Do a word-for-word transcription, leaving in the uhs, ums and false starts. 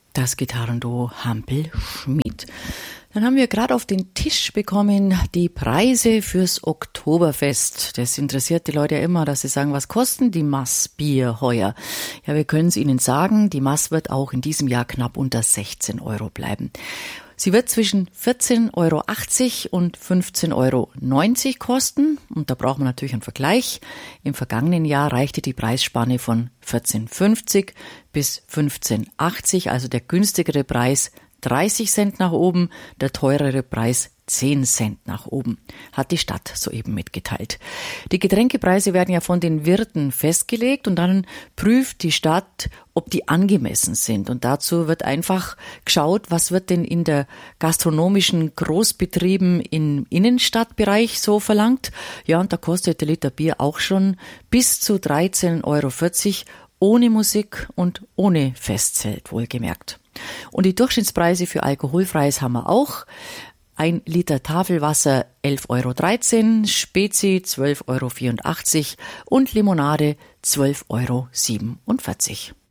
Das Gitarrenduo Hampel-Schmid. Dann haben wir gerade auf den Tisch bekommen die Preise fürs Oktoberfest. Das interessiert die Leute ja immer, dass sie sagen, was kosten die Maß-Bier heuer? Ja, wir können es Ihnen sagen, die Maß wird auch in diesem Jahr knapp unter sechzehn Euro bleiben. Sie wird zwischen vierzehn Euro achtzig und fünfzehn Euro neunzig kosten. Und da braucht man natürlich einen Vergleich. Im vergangenen Jahr reichte die Preisspanne von vierzehn fünfzig bis fünfzehn achtzig, also der günstigere Preis dreißig Cent nach oben, der teurere Preis zehn Cent nach oben, hat die Stadt soeben mitgeteilt. Die Getränkepreise werden ja von den Wirten festgelegt und dann prüft die Stadt, ob die angemessen sind. Und dazu wird einfach geschaut, was wird denn in der gastronomischen Großbetrieben im Innenstadtbereich so verlangt. Ja, und da kostet der Liter Bier auch schon bis zu dreizehn Euro vierzig, ohne Musik und ohne Festzelt, wohlgemerkt. Und die Durchschnittspreise für alkoholfreies haben wir auch. Ein Liter Tafelwasser elf Euro dreizehn, Spezi zwölf Euro vierundachtzig und Limonade zwölf Euro siebenundvierzig.